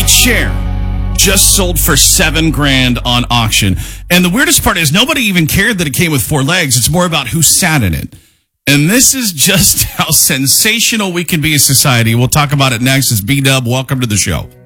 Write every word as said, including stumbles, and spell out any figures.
chair just sold for seven grand on auction. And the weirdest part is nobody even cared that it came with four legs. It's more about who sat in it. And this is just how sensational we can be as society. We'll talk about it next. It's B-Dub. Welcome to the show.